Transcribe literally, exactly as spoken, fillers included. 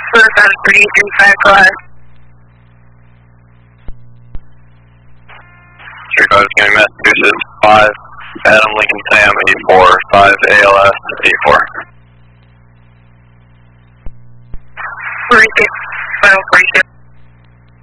four five three three five, go ahead. three five is going to Massachusetts, five, Adam Lincoln Sam, eighty-four, five A L S, eighty-four. forty-six, final forty-six.